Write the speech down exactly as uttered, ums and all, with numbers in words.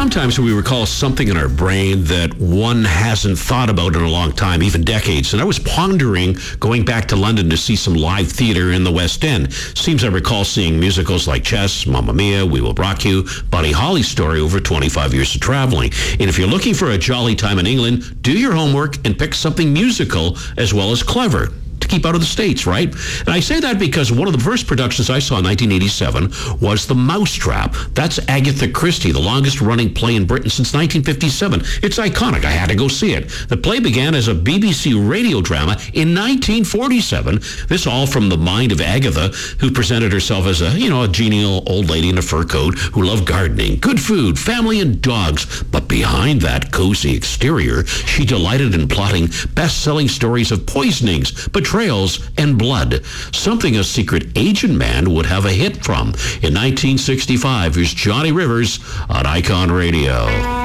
Sometimes we recall something in our brain that one hasn't thought about in a long time, even decades. And I was pondering going back to London to see some live theater in the West End. Seems I recall seeing musicals like Chess, Mamma Mia, We Will Rock You, Buddy Holly's story over twenty-five years of traveling. And if you're looking for a jolly time in England, do your homework and pick something musical as well as clever to keep out of the States, right? And I say that because one of the first productions I saw in nineteen eighty-seven was The Mousetrap. That's Agatha Christie, the longest-running play in Britain since nineteen fifty-seven. It's iconic. I had to go see it. The play began as a B B C radio drama in nineteen forty-seven. This all from the mind of Agatha, who presented herself as a, you know, a genial old lady in a fur coat who loved gardening, good food, family, and dogs. But behind that cozy exterior, she delighted in plotting best-selling stories of poisonings, betrayals, and blood. Something a secret agent man would have a hit from. In nineteen sixty-five, here's Johnny Rivers on Icon Radio.